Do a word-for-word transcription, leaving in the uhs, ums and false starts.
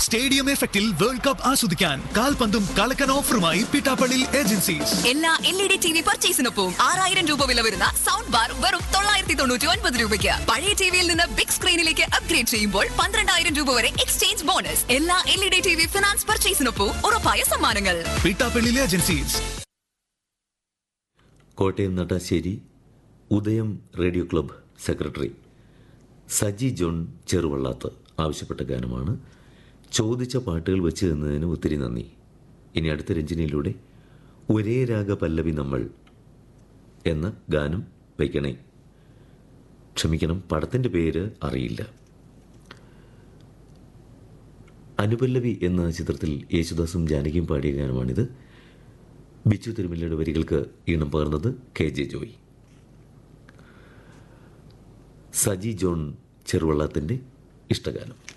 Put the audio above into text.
Stadium എഫക്റ്റിൽ world cup ആസ്വദിക്കാൻ കാൽപന്തും കളക്കൻ ഓഫറുമായി Pittappilly agencies. എല്ലാ L E D T V പർച്ചേസിനൊപ്പം ആറായിരം രൂപ വില വരുന്ന സൗണ്ട് ബാർ വെറും തൊള്ളായിരത്തി തൊണ്ണൂറ്റി ഒൻപത് രൂപയ്ക്ക്. പഴയ ടിവിയിൽ നിന്ന് ബിഗ് സ്ക്രീനിലേക്ക് അപ്ഗ്രേഡ് ചെയ്യുമ്പോൾ പന്ത്രണ്ടായിരം രൂപ വരെ എക്സ്ചേഞ്ച് ബോണസ്. എല്ലാ L E D T V finance പർച്ചേസിനൊപ്പം ഉറപ്പായ സമ്മാനങ്ങൾ. പിട്ടാപ്പള്ളി ഏജൻസീസ്. കോട്ടയം നട്ടാശ്ശേരി ഉദയം radio club secretary Saji John ചെറുവള്ളാത്ത് ആവശ്യപ്പെട്ട ഗാനമാണ്. ചോദിച്ച പാട്ടുകൾ വെച്ച് തന്നതിന് ഒത്തിരി നന്ദി. ഇനി അടുത്ത രഞ്ജനിയിലൂടെ ഒരേ രാഗ പല്ലവി നമ്മൾ എന്ന ഗാനം വയ്ക്കണേ. ക്ഷമിക്കണം, പടത്തിൻ്റെ പേര് അറിയില്ല. അനുപല്ലവി എന്ന ചിത്രത്തിൽ യേശുദാസും ജാനകിയും പാടിയ ഗാനമാണിത്. ബിച്ചു തിരുമല്ലയുടെ വരികൾക്ക് ഈണം പകർന്നത് K J Joy. Saji John ചെറുവള്ളത്തിൻ്റെ ഇഷ്ടഗാനം.